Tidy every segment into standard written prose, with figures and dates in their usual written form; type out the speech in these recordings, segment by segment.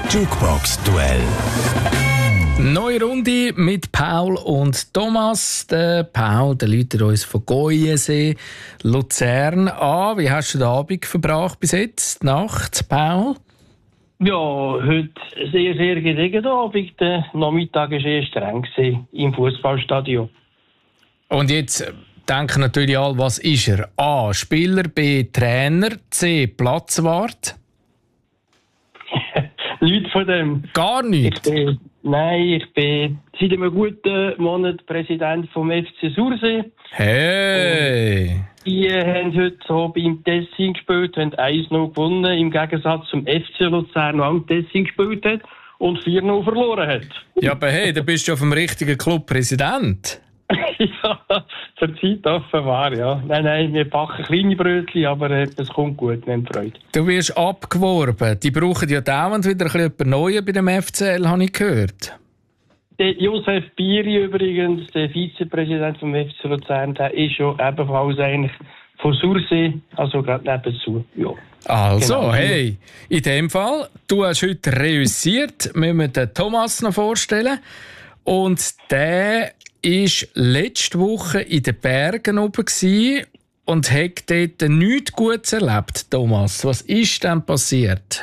Jukebox-Duell. Neue Runde mit Paul und Thomas. Der Paul, der läutet uns von Goyensee, Luzern an. Wie hast du den Abend verbracht bis jetzt? Die Nacht, Paul? Ja, heute sehr, sehr gediegen Abend. Der Nachmittag war eher streng im Fußballstadion. Und jetzt denken natürlich alle, was ist er? A. Spieler, B. Trainer, C. Platzwart. Nichts von dem. Gar nichts? Ich bin seit einem guten Monat Präsident vom FC Sursee. Hey! Die haben heute so beim Tessin gespielt, haben 1-0 gewonnen, im Gegensatz zum FC Luzern, der am Tessin gespielt hat und 4-0 verloren hat. Ja, aber hey, da bist du auf dem richtigen Club Präsident. Ja, zur Zeit offenbar, ja. Nein, wir backen kleine Brötchen, aber es kommt gut, wir haben Freude. Du wirst abgeworben. Die brauchen ja dauernd wieder ein bisschen Neues bei dem FCL, habe ich gehört. Der Josef Biri übrigens, der Vizepräsident vom FC Luzern, der ist ja ebenfalls eigentlich von Sursee, also gerade nebenzu. Ja. Also, Genau. hey, in dem Fall, du hast heute reüssiert, müssen wir den Thomas noch vorstellen. Und der war letzte Woche in den Bergen oben und hat dort nichts Gutes erlebt, Thomas. Was ist denn passiert?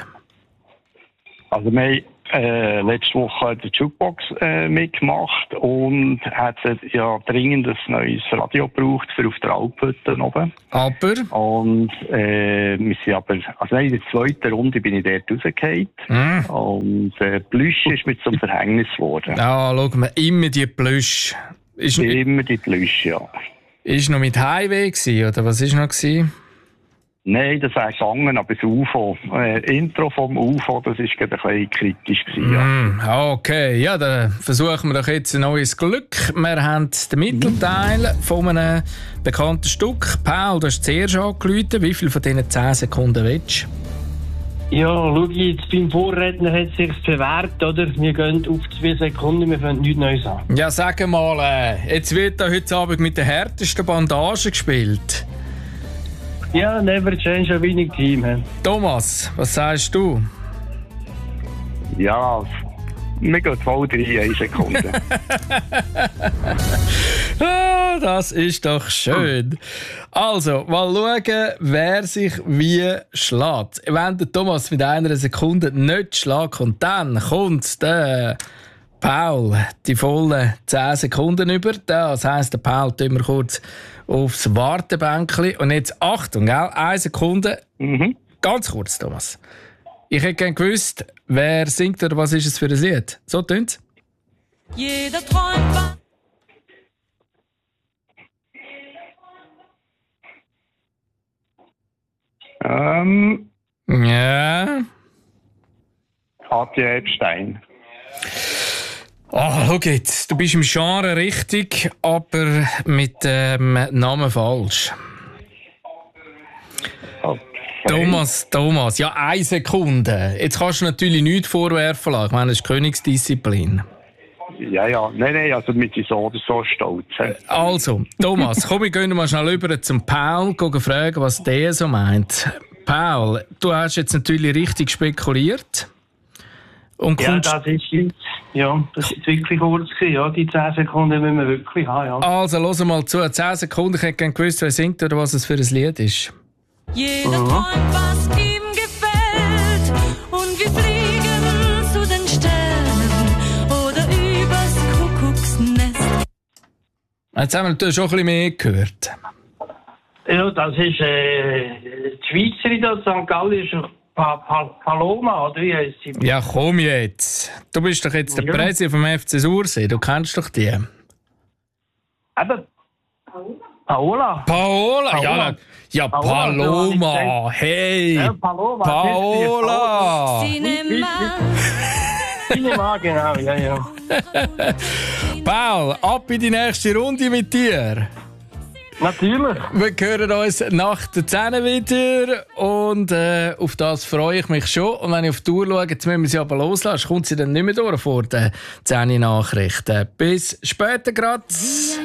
Also wir haben letzte Woche die Jukebox mitgemacht und hat ja dringend ein neues Radio gebraucht für auf der Alphütte oben. Aber? Und wir sind aber, in der zweiten Runde bin ich dort rausgefallen. Und Plüsch ist mir zum Verhängnis geworden. Ja, schau mal, immer die Plüsch. Immer die Plüsch, ja. Ist noch mit Highway gewesen, oder was war noch gewesen? Nein, das wäre gegangen, aber das UFO, Intro vom UFO, das war ein bisschen kritisch gewesen, ja. Okay, ja, dann versuchen wir doch jetzt ein neues Glück. Wir haben den Mittelteil von einem bekannten Stück. Paul, du hast zuerst angerufen. Wie viel von diesen 10 Sekunden willst du? Ja, schau jetzt, beim Vorredner hat es sich bewährt, oder? Wir gehen auf 2 Sekunden, wir fangen nichts Neues an. Ja, sag mal, jetzt wird da heute Abend mit der härtesten Bandage gespielt. Ja, never change a winning team. He. Thomas, was sagst du? Ja, wir gehen voll 3 Sekunden. Das ist doch schön. Also, mal schauen, wer sich wie schlägt. Wenn der Thomas mit 1 Sekunde nicht schlägt, und dann kommt der Paul die vollen 10 Sekunden über. Das heisst, der Paul tun wir kurz aufs Wartebänkchen. Und jetzt Achtung, gell? 1 Sekunde. Ganz kurz, Thomas. Ich hätte gerne gewusst, wer singt oder was ist es für ein Lied? So tönt's. Jeder träumt. Ja. Katja Epstein. Schau jetzt, du bist im Genre richtig, aber mit dem Namen falsch. Okay. Thomas, ja, 1 Sekunde. Jetzt kannst du natürlich nichts vorwerfen lassen. Ich meine, das ist Königsdisziplin. Ja. Nein, also wir sind so oder so stolz. Also, Thomas, komm, wir gehen mal schnell rüber zum Paul, fragen, was der so meint. Paul, du hast jetzt natürlich richtig spekuliert. Und Ja, das ist wirklich kurz gewesen, ja. Die 10 Sekunden müssen wir wirklich haben, ja. Also, hör mal zu. 10 Sekunden, ich hätte gerne gewusst, wer singt oder was es für ein Lied ist. Jeder träumt, was ihm gefällt. Und wir fliegen zu den Sternen oder übers Kuckucksnest. Jetzt haben wir natürlich schon ein bisschen mehr gehört. Ja, das ist die Schweizerin da, St. Gallen ist Paloma, oder wie heisst sie? Ja, komm jetzt. Du bist doch jetzt der Präsident vom FC Sursee. Du kennst doch die. Eben. Paola. Ja, Paloma. Hey. Ja, Paloma. Paola. Cinema, genau, ja. Paul, ab in die nächste Runde mit dir. Natürlich. Wir hören uns nach der 10 wieder und auf das freue ich mich schon. Und wenn ich auf die Uhr schaue, jetzt müssen wir sie aber loslassen, kommt sie dann nicht mehr durch vor den 10 Nachrichten. Bis später gerade.